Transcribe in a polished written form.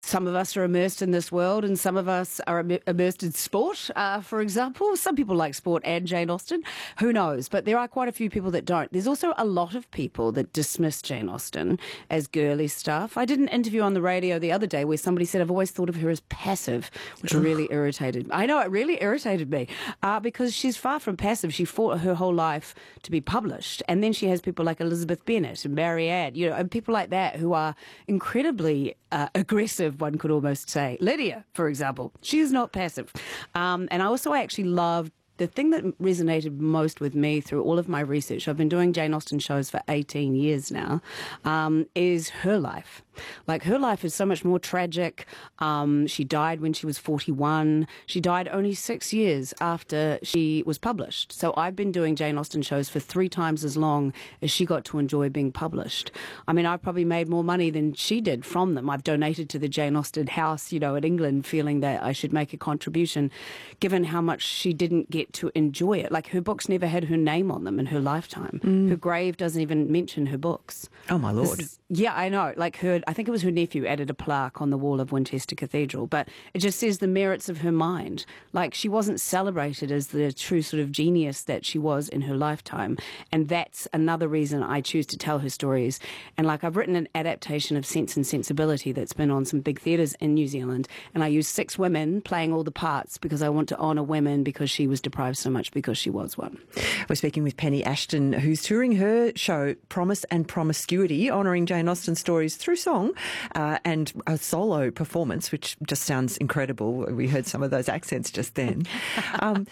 some of us are immersed in this world and some of us are immersed in sport, for example. Some people like sport and Jane Austen. Who knows? But there are quite a few people that don't. There's also a lot of people that dismiss Jane Austen as girly stuff. I did an interview on the radio the other day where somebody said, I've always thought of her as passive, which really irritated me. I know, it really irritated me because she's far from passive. She fought her whole life to be published. And then she has people like Elizabeth Bennet and Marianne, and people like that who are incredibly aggressive, one could almost say. Lydia, for example, she is not passive. And I actually loved the thing that resonated most with me through all of my research, I've been doing Jane Austen shows for 18 years now, is her life. Like, her life is so much more tragic. She died when she was 41. She died only 6 years after she was published. So I've been doing Jane Austen shows for 3 times as long as she got to enjoy being published. I mean, I've probably made more money than she did from them. I've donated to the Jane Austen house, in England, feeling that I should make a contribution, given how much she didn't get to enjoy it. Like, her books never had her name on them in her lifetime. Her grave doesn't even mention her books. Oh, my Lord. Yeah, I know. Like, I think it was her nephew added a plaque on the wall of Winchester Cathedral, but it just says the merits of her mind. Like, she wasn't celebrated as the true sort of genius that she was in her lifetime. And that's another reason I choose to tell her stories. And like, I've written an adaptation of Sense and Sensibility that's been on some big theatres in New Zealand. And I use 6 women playing all the parts because I want to honour women because she was deprived so much because she was one. We're speaking with Penny Ashton, who's touring her show Promise and Promiscuity, honouring Jane Austen stories through song and a solo performance, which just sounds incredible. We heard some of those accents just then.